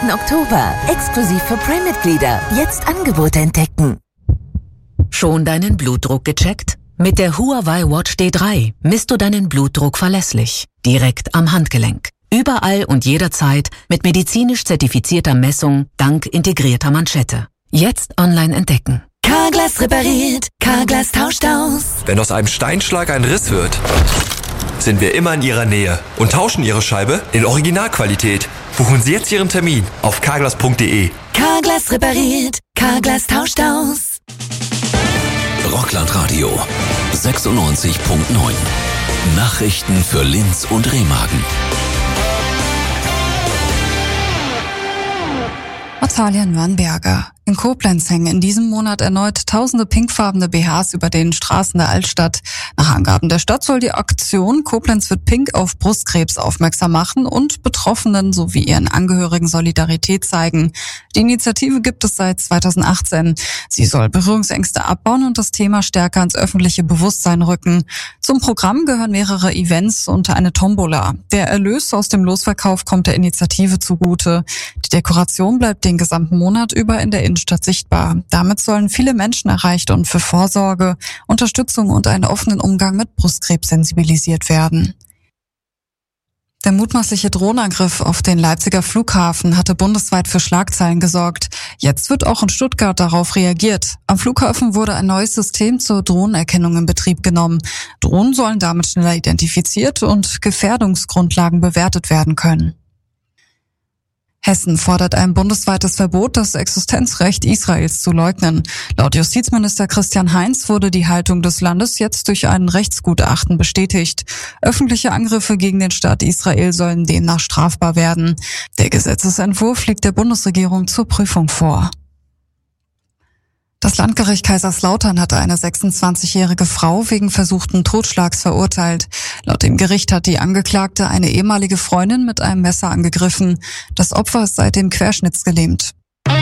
Oktober. Exklusiv für Prime-Mitglieder. Jetzt Angebote entdecken. Schon deinen Blutdruck gecheckt? Mit der Huawei Watch D3 misst du deinen Blutdruck verlässlich. Direkt am Handgelenk. Überall und jederzeit mit medizinisch zertifizierter Messung dank integrierter Manschette. Jetzt online entdecken. Carglass repariert. Carglass tauscht aus. Wenn aus einem Steinschlag ein Riss wird, sind wir immer in Ihrer Nähe und tauschen Ihre Scheibe in Originalqualität. Buchen Sie jetzt Ihren Termin auf carglass.de. Carglass repariert. Carglass tauscht aus. Rockland Radio 96.9. Nachrichten für Linz und Remagen. Natalia Nürnberger. In Koblenz hängen in diesem Monat erneut tausende pinkfarbene BHs über den Straßen der Altstadt. Nach Angaben der Stadt soll die Aktion Koblenz wird pink auf Brustkrebs aufmerksam machen und Betroffenen sowie ihren Angehörigen Solidarität zeigen. Die Initiative gibt es seit 2018. Sie soll Berührungsängste abbauen und das Thema stärker ins öffentliche Bewusstsein rücken. Zum Programm gehören mehrere Events und eine Tombola. Der Erlös aus dem Losverkauf kommt der Initiative zugute. Die Dekoration bleibt den gesamten Monat über in der Innenstadt sichtbar. Damit sollen viele Menschen erreicht und für Vorsorge, Unterstützung und einen offenen Umgang mit Brustkrebs sensibilisiert werden. Der mutmaßliche Drohnenangriff auf den Leipziger Flughafen hatte bundesweit für Schlagzeilen gesorgt. Jetzt wird auch in Stuttgart darauf reagiert. Am Flughafen wurde ein neues System zur Drohnenerkennung in Betrieb genommen. Drohnen sollen damit schneller identifiziert und Gefährdungsgrundlagen bewertet werden können. Hessen fordert ein bundesweites Verbot, das Existenzrecht Israels zu leugnen. Laut Justizminister Christian Heinz wurde die Haltung des Landes jetzt durch ein Rechtsgutachten bestätigt. Öffentliche Angriffe gegen den Staat Israel sollen demnach strafbar werden. Der Gesetzesentwurf liegt der Bundesregierung zur Prüfung vor. Das Landgericht Kaiserslautern hatte eine 26-jährige Frau wegen versuchten Totschlags verurteilt. Laut dem Gericht hat die Angeklagte eine ehemalige Freundin mit einem Messer angegriffen. Das Opfer ist seitdem querschnittsgelähmt.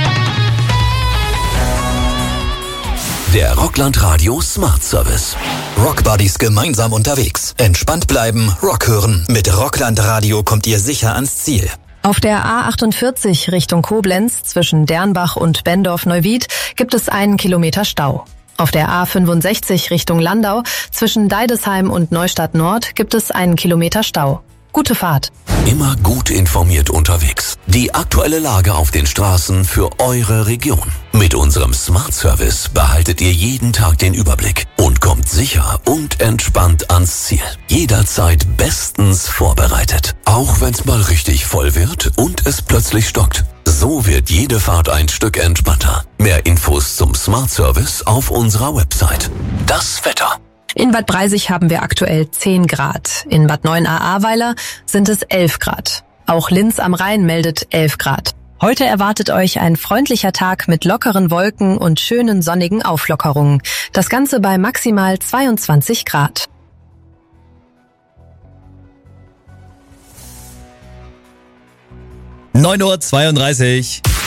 Der Rockland Radio Smart Service. Rockbuddies gemeinsam unterwegs. Entspannt bleiben, Rock hören. Mit Rockland Radio kommt ihr sicher ans Ziel. Auf der A48 Richtung Koblenz zwischen Dernbach und Bendorf-Neuwied gibt es 1 Kilometer Stau. Auf der A65 Richtung Landau zwischen Deidesheim und Neustadt Nord gibt es 1 Kilometer Stau. Gute Fahrt. Immer gut informiert unterwegs. Die aktuelle Lage auf den Straßen für eure Region. Mit unserem Smart Service behaltet ihr jeden Tag den Überblick und kommt sicher und entspannt ans Ziel. Jederzeit bestens vorbereitet. Auch wenn's mal richtig voll wird und es plötzlich stockt. So wird jede Fahrt ein Stück entspannter. Mehr Infos zum Smart Service auf unserer Website. Das Wetter. In Bad Breisig haben wir aktuell 10 Grad. In Bad 9a-Ahrweiler sind es 11 Grad. Auch Linz am Rhein meldet 11 Grad. Heute erwartet euch ein freundlicher Tag mit lockeren Wolken und schönen sonnigen Auflockerungen. Das Ganze bei maximal 22 Grad. (9:32 Uhr)